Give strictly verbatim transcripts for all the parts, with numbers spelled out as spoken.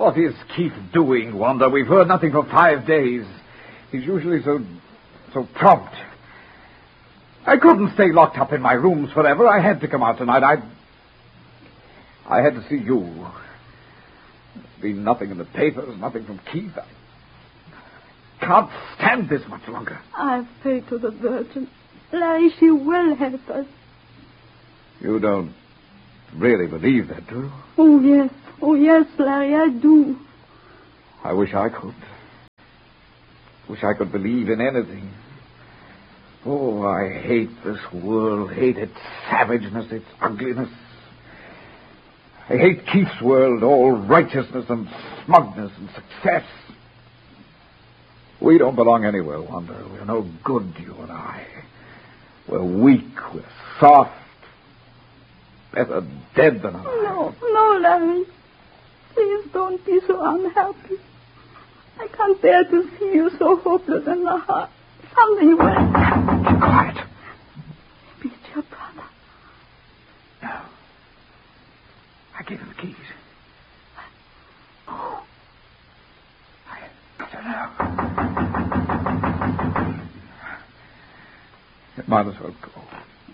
What is Keith doing, Wanda? We've heard nothing for five days. He's usually so... so prompt. I couldn't stay locked up in my rooms forever. I had to come out tonight. I... I had to see you. There's been nothing in the papers, nothing from Keith. I can't stand this much longer. I've prayed to the Virgin. Larry, she will help us. You don't really believe that, do you? Oh, yes. Oh, yes, Larry, I do. I wish I could. Wish I could believe in anything. Oh, I hate this world. Hate its savageness, its ugliness. I hate Keith's world, all righteousness and smugness and success. We don't belong anywhere, Wanda. We're no good, you and I. We're weak. We're soft. Better dead than alive. No, no, Larry. Please don't be so unhappy. I can't bear to see you so hopeless in the heart. Something will... Keep quiet. Maybe it's your brother. No. I gave him the keys. Oh. I, I don't know. It might as well go.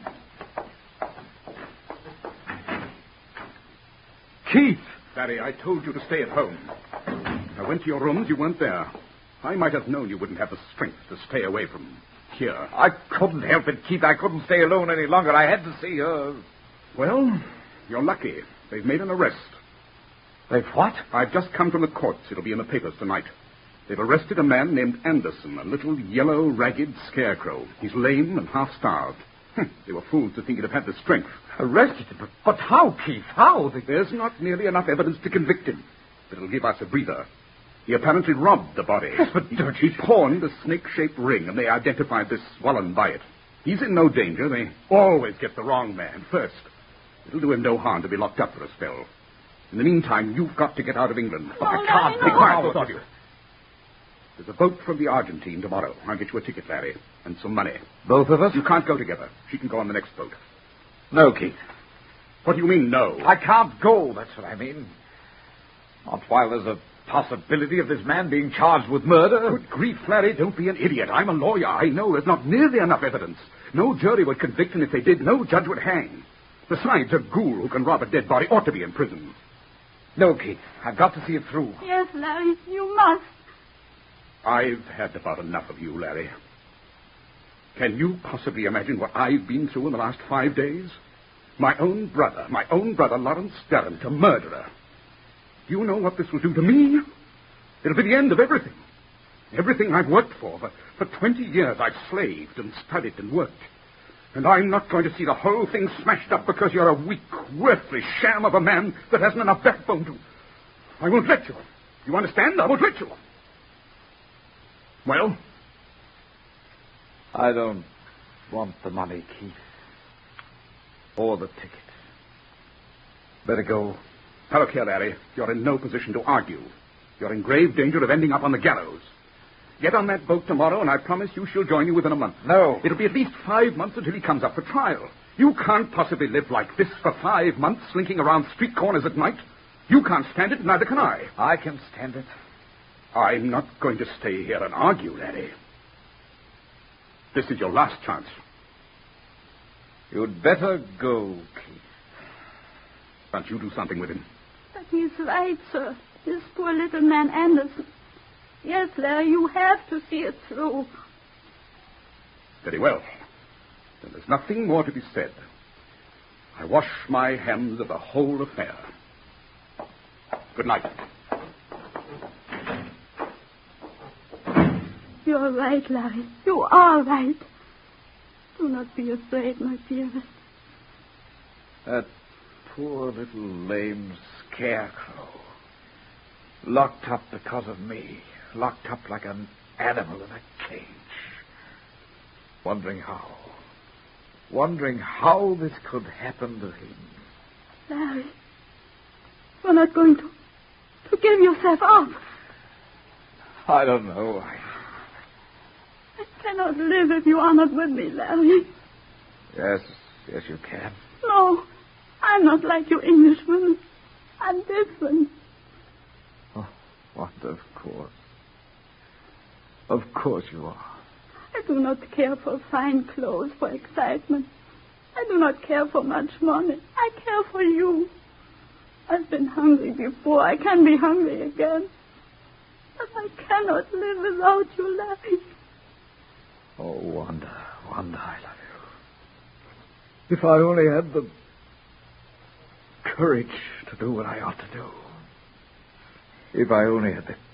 Keith! Barry, I told you to stay at home. I went to your rooms, you weren't there. I might have known you wouldn't have the strength to stay away from here. I couldn't help it, Keith. I couldn't stay alone any longer. I had to see her. Well, you're lucky. They've made an arrest. They've what? I've just come from the courts. It'll be in the papers tonight. They've arrested a man named Anderson, a little yellow, ragged scarecrow. He's lame and half-starved. They were fools to think he'd have had the strength. Arrested him? But, but how, Keith? How? The... There's not nearly enough evidence to convict him. But it'll give us a breather. He apparently robbed the body. Yes, but he, don't he you... pawned a snake-shaped ring, and they identified this Swallen by it. He's in no danger. They always get the wrong man first. It'll do him no harm to be locked up for a spell. In the meantime, you've got to get out of England. No, I can't. no, Be no. quiet, both of you. There's a boat from the Argentine tomorrow. I'll get you a ticket, Larry, and some money. Both of us? You can't go together. She can go on the next boat. No, Keith. What do you mean, no? I can't go, that's what I mean. Not while there's a possibility of this man being charged with murder. Good grief, Larry, don't be an idiot. I'm a lawyer. I know there's not nearly enough evidence. No jury would convict, and if they did, no judge would hang. Besides, a ghoul who can rob a dead body ought to be in prison. No, Keith. I've got to see it through. Yes, Larry, you must. I've had about enough of you, Larry. Can you possibly imagine what I've been through in the last five days? My own brother, my own brother, Lawrence Derrant, a murderer. Do you know what this will do to me? It'll be the end of everything. Everything I've worked for. For, for twenty years I've slaved and studied and worked. And I'm not going to see the whole thing smashed up because you're a weak, worthless sham of a man that hasn't enough backbone to... I won't let you. You understand? I won't let you. Well? I don't want the money, Keith. Or the ticket. Better go. Now, look here, Larry. You're in no position to argue. You're in grave danger of ending up on the gallows. Get on that boat tomorrow, and I promise you she'll join you within a month. No. It'll be at least five months until he comes up for trial. You can't possibly live like this for five months, slinking around street corners at night. You can't stand it, neither can I. I can stand it. I'm not going to stay here and argue, Larry. This is your last chance. You'd better go, Keith. Can't you do something with him? But he's right, sir. This poor little man Anderson. Yes, Larry, you have to see it through. Very well. Then there's nothing more to be said. I wash my hands of the whole affair. Good night. You're right, Larry. You are right. Do not be afraid, my dearest. That poor little lame scarecrow. Locked up because of me. Locked up like an animal in a cage. Wondering how. Wondering how this could happen to him. Larry, you're not going to, to give yourself up. I don't know. I... I cannot live if you are not with me, Larry. Yes, yes, you can. No, I'm not like you Englishmen. I'm different. Oh, Wanda, of course. Of course you are. I do not care for fine clothes, for excitement. I do not care for much money. I care for you. I've been hungry before. I can be hungry again. But I cannot live without you, Larry. Oh, Wanda, Wanda, I love you. If I only had the courage to do what I ought to do. If I only had the